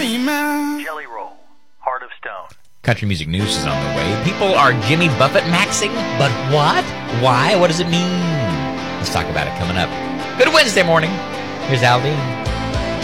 Jelly Roll, Heart of Stone. Country music news is on the way. People are Jimmy Buffett maxing, but what? Why? What does it mean? Let's talk about it coming up. Good Wednesday morning. Here's Alvin.